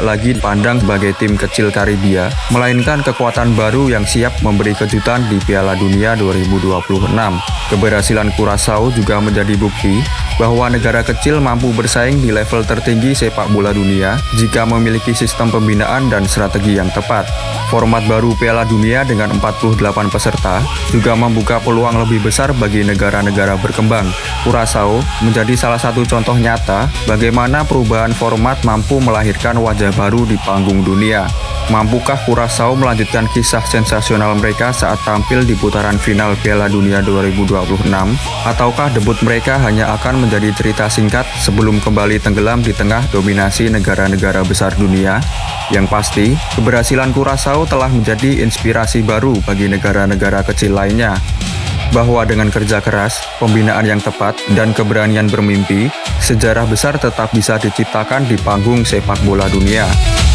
lagi dipandang sebagai tim kecil Karibia, melainkan kekuatan baru yang siap memberi kejutan di Piala Dunia 2026. Keberhasilan Curaçao juga menjadi bukti bahwa negara kecil mampu bersaing di level tertinggi sepak bola dunia jika memiliki sistem pembinaan dan strategi yang tepat. Format baru Piala Dunia dengan 48 peserta juga membuka peluang lebih besar bagi negara-negara berkembang. Curaçao menjadi salah satu contoh nyata bagaimana perubahan format mampu melahirkan wajah baru di panggung dunia. Mampukah Curaçao melanjutkan kisah sensasional mereka saat tampil di putaran final Piala Dunia 2026? Ataukah debut mereka hanya akan menjadi cerita singkat sebelum kembali tenggelam di tengah dominasi negara-negara besar dunia? Yang pasti, keberhasilan Curaçao telah menjadi inspirasi baru bagi negara-negara kecil lainnya. Bahwa dengan kerja keras, pembinaan yang tepat, dan keberanian bermimpi, sejarah besar tetap bisa diciptakan di panggung sepak bola dunia.